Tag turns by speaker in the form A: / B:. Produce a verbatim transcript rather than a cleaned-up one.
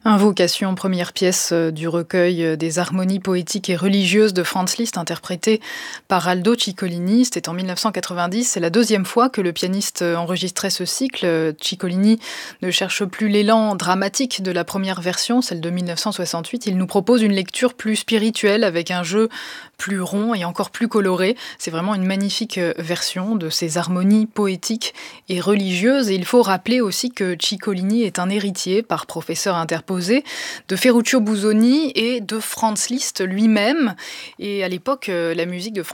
A: Invocation, première pièce euh, du recueil euh, des harmonies poétiques et religieuses de Franz Liszt, interprétée par Aldo Ciccolini. C'était en mille neuf cent quatre-vingt-dix. C'est la deuxième fois que le pianiste euh, enregistrait ce cycle. Euh, Ciccolini ne cherche plus l'élan dramatique de la première version, celle de mille neuf cent soixante-huit. Il nous propose une lecture plus spirituelle avec un jeu plus rond et encore plus coloré. C'est vraiment une magnifique euh, version de ces harmonies poétiques et religieuses. Et il faut rappeler aussi que Ciccolini est un héritier par professeur interposé de Ferruccio Busoni et de Franz Liszt lui-même. Et à l'époque, euh, la musique de